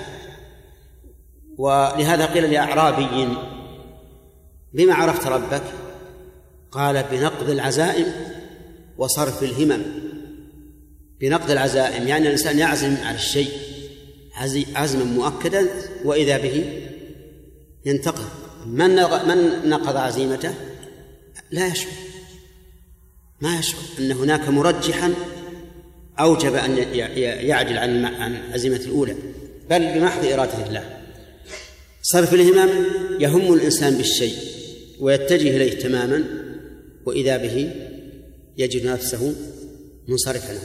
ولهذا قيل لأعرابي: بما عرفت ربك؟ قال: بنقض العزائم وصرف الهمم. بنقض العزائم يعني الإنسان يعزم على الشيء عزما مؤكدا وإذا به ينتقض. من من نقض عزيمته لا يشعر، ما يشعر أن هناك مرجحا أوجب أن يعدل عن عزيمة الأولى، بل بمحض إرادة الله. صرف الهمم يهم الإنسان بالشيء ويتجه إليه تماما وإذا به يجد نفسه منصرفا عنه،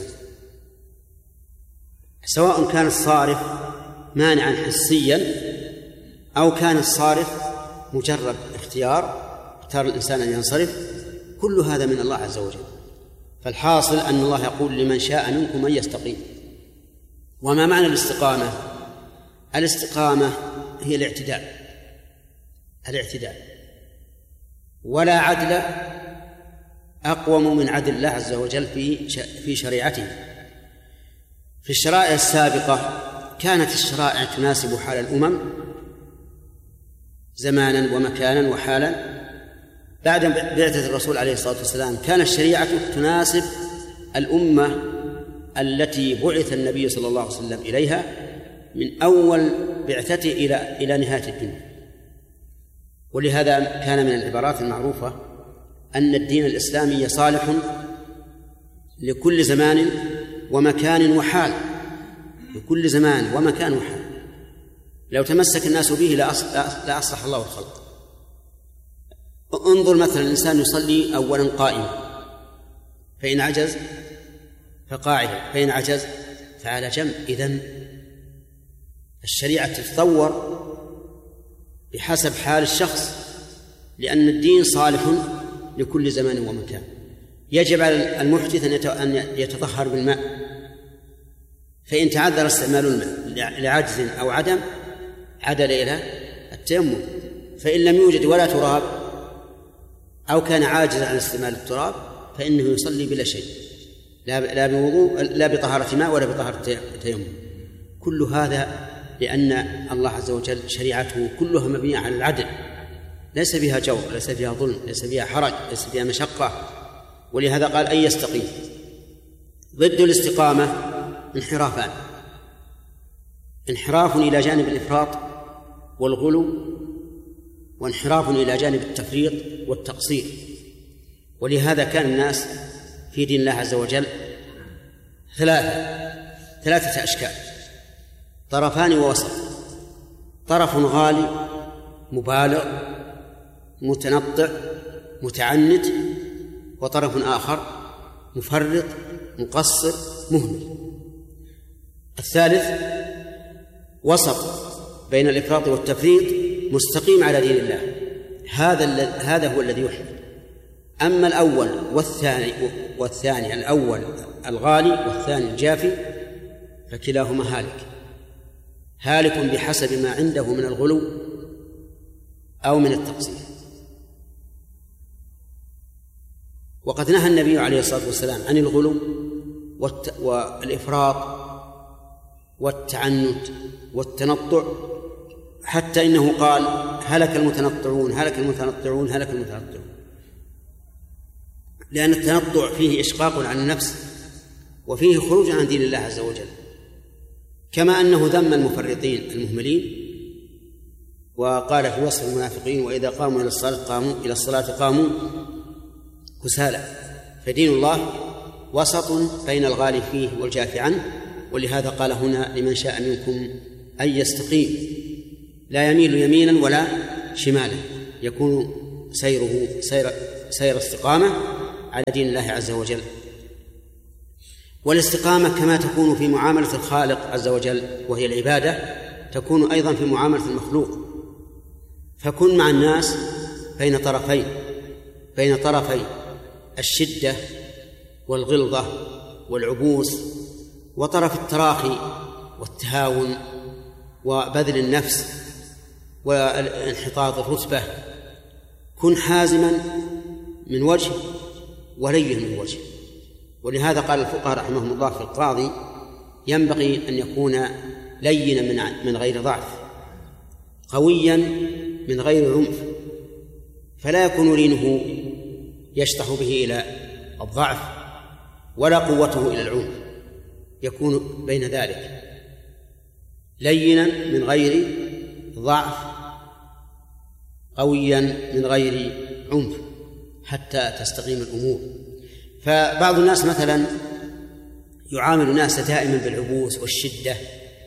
سواء كان الصارف مانعا حسيا أو كان الصارف مجرد اختيار اختار الإنسان أن ينصرف، كل هذا من الله عز وجل. فالحاصل أن الله يقول: لمن شاء منكم أن يستقيم. وما معنى الاستقامة؟ الاستقامة هي الاعتدال، الاعتدال ولا عدل أقوم من عدل الله عز وجل في في شريعته. في الشرائع السابقة كانت الشرائع تناسب حال الأمم زمانا ومكانا وحالا. بعد بعثة الرسول عليه الصلاة والسلام كانت الشريعة تناسب الأمة التي بعث النبي صلى الله عليه وسلم إليها من أول بعثته إلى إلى نهاية الدنيا. ولهذا كان من العبارات المعروفة أن الدين الإسلامي صالح لكل زمان ومكان وحال، لكل زمان ومكان وحال. لو تمسك الناس به لأصلح الله الخلق. انظر مثلا الإنسان يصلي أولا قائما، فإن عجز فقاعدا، فإن عجز فعلى جنب. إذن الشريعة تتطور بحسب حال الشخص، لأن الدين صالح لكل زمان ومكان. يجب على المحدث أن يتطهر بالماء، فإن تعذر استعمال الماء لعجز أو عدم عدل إلى التيمم. فإن لم يوجد ولا تراب أو كان عاجزا عن استعمال التراب فإنه يصلي بلا شيء، لا بوضوء لا بطهارة ماء ولا بطهارة تيمم. كل هذا لأن الله عز وجل شريعته كلها مبنية على العدل، ليس فيها جور، ليس فيها ظلم، ليس فيها حرج، ليس فيها مشقة. ولهذا قال: أن يستقيم. ضد الاستقامة انحرافان: انحراف إلى جانب الإفراط والغلو، وانحراف إلى جانب التفريط والتقصير. ولهذا كان الناس في دين الله عز وجل ثلاثة ثلاثة أشكال: طرفان ووسط. طرف غالي مبالغ متنطع متعنت، وطرف آخر مفرط مقصر مهمل. الثالث وسط بين الإفراط والتفريط مستقيم على دين الله، هذا هذا هو الذي يحب. أما الأول والثاني والثاني الأول الغالي والثاني الجافي فكلاهما هالك، هالك بحسب ما عنده من الغلو أو من التقصير. وقد نهى النبي عليه الصلاة والسلام عن الغلو والإفراط والتعنت والتنطع، حتى إنه قال: هلك المتنطعون هلك المتنطعون هلك المتنطعون. لأن التنطع فيه إشقاق عن النفس وفيه خروج عن دين الله عز وجل، كما أنه ذم المفرطين المهملين وقال في وصف المنافقين: وإذا قاموا إلى الصلاة قاموا إلى الصلاة قاموا كسالى. فدين الله وسط بين الغالي فيه والجاف عنه. ولهذا قال هنا: لمن شاء منكم أن يستقيم، لا يميل يمينا ولا شمالا. يكون سيره سير, سير استقامة على دين الله عز وجل. والاستقامة كما تكون في معاملة الخالق عز وجل وهي العبادة تكون أيضا في معاملة المخلوق. فكن مع الناس بين طرفين بين طرفي الشدة والغلظة والعبوس، وطرف التراخي والتهاون وبذل النفس وانحطاط الرتبة. كن حازما من وجه ولين من وجه. ولهذا قال الفقهاء رحمهم الله في القاضي ينبغي أن يكون لينا من غير ضعف، قويا من غير عنف، فلا يكون لينه يشطح به إلى الضعف ولا قوته إلى العنف، يكون بين ذلك لينا من غير ضعف، قويا من غير عنف، حتى تستقيم الأمور. فبعض الناس مثلا يعامل الناس دائما بالعبوس والشدة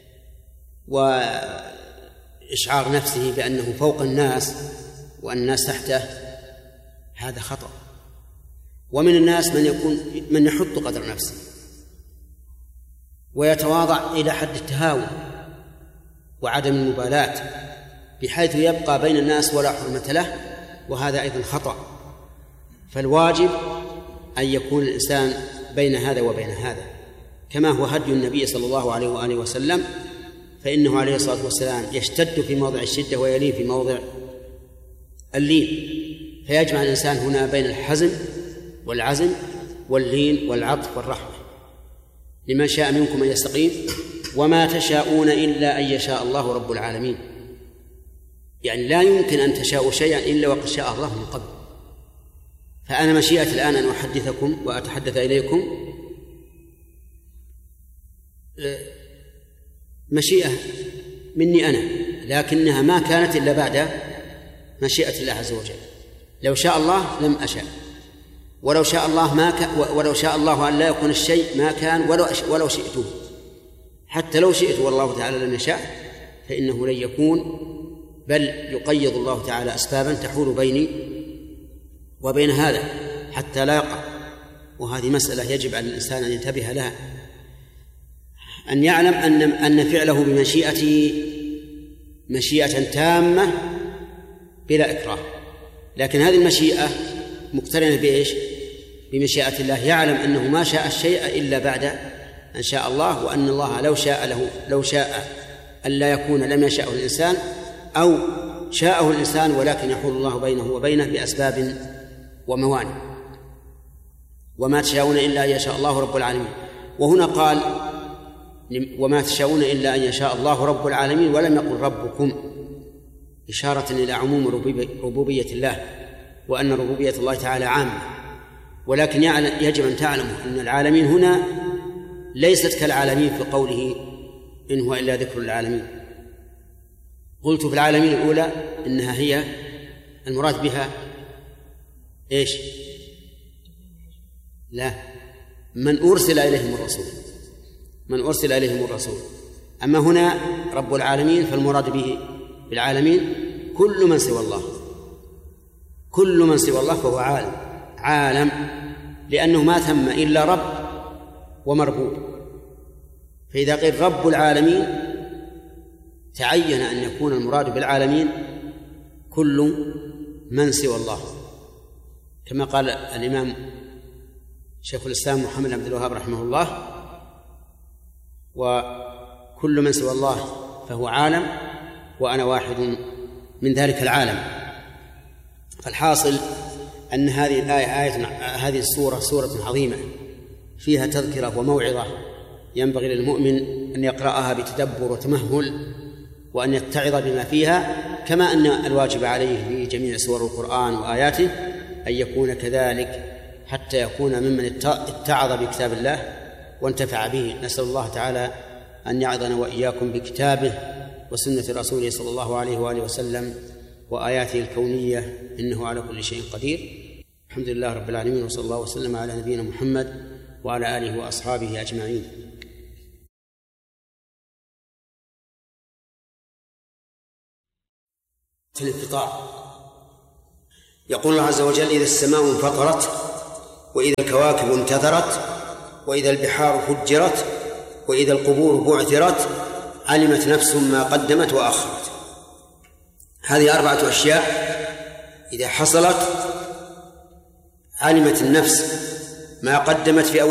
وإشعار نفسه بأنه فوق الناس وأن الناس تحته، هذا خطأ. ومن الناس من يكون من يحط قدر نفسه ويتواضع إلى حد التهاون وعدم المبالاة بحيث يبقى بين الناس ولا حرمة له، وهذا أيضا خطأ. فالواجب أن يكون الإنسان بين هذا وبين هذا، كما هو هدي النبي صلى الله عليه وآله وسلم، فإنه عليه الصلاة والسلام يشتد في موضع الشدة ويلين في موضع اللين، فيجمع الإنسان هنا بين الحزم والعزم واللين والعطف والرحمة. لمن شاء منكم أن يستقيم وما تشاءون إلا أن يشاء الله رب العالمين. يعني لا يمكن أن تشاءوا شيئا إلا وقد شاء الله من قبل. فأنا مشيئتي الآن أن أحدثكم وأتحدث إليكم مشيئة مني أنا، لكنها ما كانت إلا بعد مشيئة الله عز وجل. لو شاء الله لم أشاء، ولو شاء الله ما ك... ولو شاء الله أن لا يكون الشيء ما كان ولو أش... ولو شئته، حتى لو شئت والله تعالى لم يشاء فإنه لن يكون، بل يقيض الله تعالى أسبابا تحول بيني وبين هذا حتى لا يقع. وهذه مسألة يجب على الإنسان أن ينتبه لها، أن يعلم أن أن فعله بمشيئته مشيئة تامة بلا إكراه، لكن هذه المشيئة مقترنة بإيش؟ بمشيئة الله. يعلم أنه ما شاء الشيء إلا بعد أن شاء الله، وأن الله لو شاء له لو شاء أن لا يكون لم يشاءه الإنسان، أو شاءه الإنسان ولكن يحول الله بينه وبينه بأسباب وموانع. وما تشاءون إلا أن يشاء الله رب العالمين. وهنا قال وما تشاءون إلا أن يشاء الله رب العالمين، ولم يقل ربكم، إشارة إلى عموم ربوبية الله وأن ربوبية الله تعالى عامة. ولكن يجب أن تعلموا أن العالمين هنا ليست كالعالمين في قوله إن هو إلا ذكر للعالمين. قلت في العالمين الأولى إنها هي المراد بها إيش؟ لا، من أرسل إليهم الرسول من أرسل إليهم الرسول. أما هنا رب العالمين فالمراد به بالعالمين كل من سوى الله، كل من سوى الله فهو عالم عالم لأنه ما ثم إلا رب ومربوب. فإذا قيل رب العالمين تعين أن يكون المراد بالعالمين كل من سوى الله، كما قال الإمام شيخ الإسلام محمد بن عبد الوهاب رحمه الله: وكل من سوى الله فهو عالم وأنا واحد من ذلك العالم. الحاصل أن هذه الآية آية هذه السورة سورة عظيمة فيها تذكرة وموعظة، ينبغي للمؤمن أن يقرأها بتدبر وتمهل وأن يتعظ بما فيها، كما أن الواجب عليه في جميع سور القرآن وآياته أن يكون كذلك حتى يكون ممن اتعظ بكتاب الله وانتفع به. نسأل الله تعالى أن يعظنا وإياكم بكتابه وسنة رسوله صلى الله عليه وآله وسلم وآياته الكونية، إنه على كل شيء قدير. الحمد لله رب العالمين، وصلى الله وسلم على نبينا محمد وعلى آله وأصحابه أجمعين. الانقطاع يقول الله عز وجل: إذا السماء انفطرت، وإذا الكواكب انتثرت، وإذا البحار فجرت، وإذا القبور بعثرت، علمت نفس ما قدمت وأخرت. هذه أربعة أشياء إذا حصلت علمت النفس ما قدمت في أول